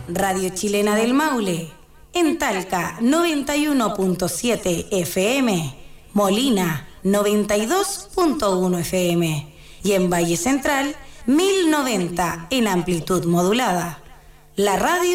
Radio Chilena del Maule. En Talca, 91.7 FM. Molina, 92.1 FM. Y en Valle Central, 1090 en amplitud modulada. La radio